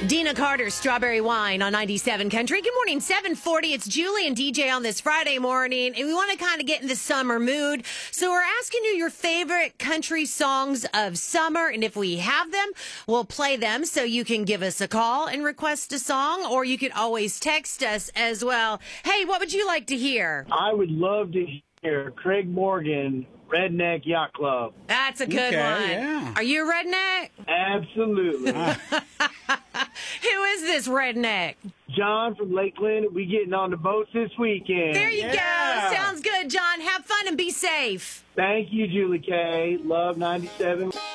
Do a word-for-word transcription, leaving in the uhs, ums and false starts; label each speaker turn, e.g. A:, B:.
A: Dina Carter, Strawberry Wine on ninety-seven Country. Good morning, seven forty. It's Julie and D J on this Friday morning, and we want to kind of get in the summer mood. So we're asking you your favorite country songs of summer, and if we have them, we'll play them. So you can give us a call and request a song, or you could always text us as well. Hey, what would you like to hear?
B: I would love to hear Craig Morgan, Redneck Yacht Club.
A: That's a good
C: Okay,
A: one.
C: yeah.
A: Are you a redneck?
B: Absolutely.
A: Who is this redneck?
B: John from Lakeland. We getting on the boats this weekend.
A: There you
C: Yeah.
A: go. Sounds good, John. Have fun and be safe.
B: Thank you, Julie K. Love ninety-seven.